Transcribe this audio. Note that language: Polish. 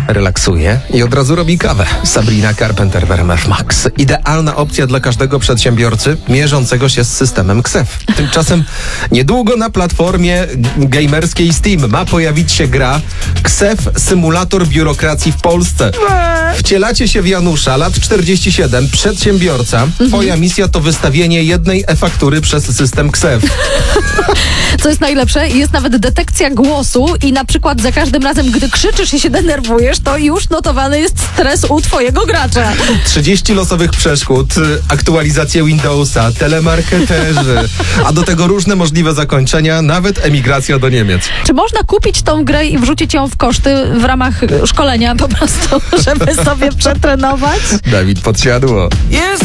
relaksuje i od razu robi kawę. Sabrina Carpenter w RMF Max. Idealna opcja dla każdego przedsiębiorcy mierzącego się z systemem KSEF. Tymczasem niedługo na platformie gamerskiej Steam ma pojawić się gra KSEF Symulator Biurokracji w Polsce. Wcielacie się w Janusza, lat 47, przedsiębiorca. Twoja misja to wystawienie jednej e-faktury przez system KSEF. Co jest najlepsze, jest nawet detekcja głosu i na przykład za każdym razem, gdy krzyczysz i się denerwujesz, to już notowany jest stres u twojego gracza. 30 losowych przeszkód, aktualizacje Windowsa, telemarketerzy, a do tego różne możliwe zakończenia, nawet emigracja do Niemiec. Czy można kupić tą grę i wrzucić ją w koszty w ramach szkolenia po prostu, żeby sobie przetrenować? Dawid Podsiadło. Jest